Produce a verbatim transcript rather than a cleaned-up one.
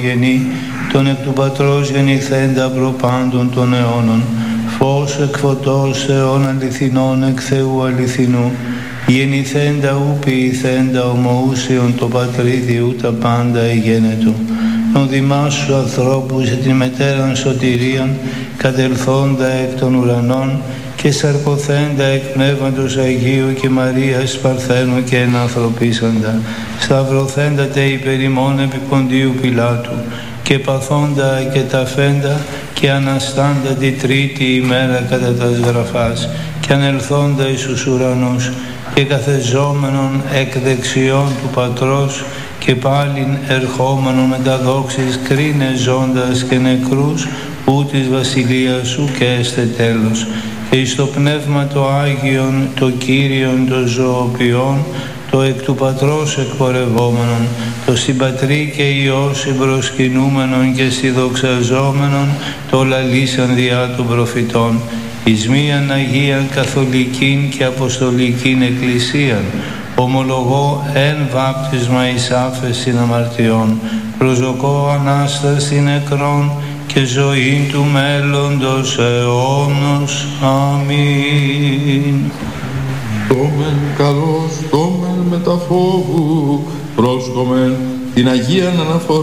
γενή, τον εκ του Πατρός γεννηθέντα προπάντων των αιώνων, φως εκ φωτός αιών αληθινών εκ Θεού αληθινού, γεννηθέντα ου ποιηθέντα ομοούσιον το πατρίδιου τα πάντα εγένετο. Τον δημάσου ανθρώπου σε την μετέραν σωτηρίαν, κατελθόντα εκ των ουρανών και σαρκωθέντα εκ Πνεύματος Αγίου και Μαρίας Παρθένου και ενανθρωπίσαντα, σταυρωθέντα τε υπερημών επί Ποντίου Πιλάτου και παθόντα και ταφέντα και αναστάντα τη τρίτη ημέρα κατά τας γραφάς και ανελθόντα εις τους ουρανούς και καθεζόμενον εκ δεξιών του Πατρός και πάλιν ερχόμενον με τα δόξης κρίνε ζώντας και νεκρούς ου της βασιλείας σου και έστε τέλος. Και εις το Πνεύμα το Άγιον, το Κύριον, το ζωοποιών, το εκ του Πατρός εκπορευόμενον, το συμπατρί και Υιό συμπροσκυνούμενον και συνδοξαζόμενον, το λαλήσαν διά των προφητών, εις μίαν Αγίαν Καθολικήν και Αποστολικήν Εκκλησίαν, ομολογώ εν βάπτισμα εις άφεσιν αμαρτιών, προσδοκώ Ανάσταση νεκρών και ζωή του μέλλοντος αιώνος. Αμήν. Τόμεν καλός, τόμεν μεταφόβου, πρόσκομεν την Αγίαν αναφορά.